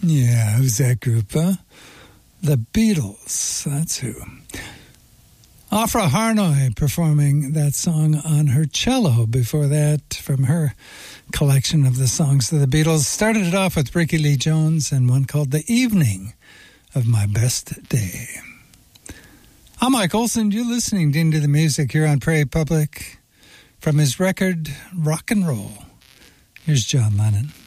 Yeah, who's that group, huh? The Beatles, that's who. Afra Harnoy performing that song on her cello. Before that, from her collection of the songs of the Beatles, started it off with Ricky Lee Jones and one called The Evening of My Best Day. I'm Mike Olson. You're listening to Into the Music here on Prairie Public. From his record, Rock and Roll, here's John Lennon.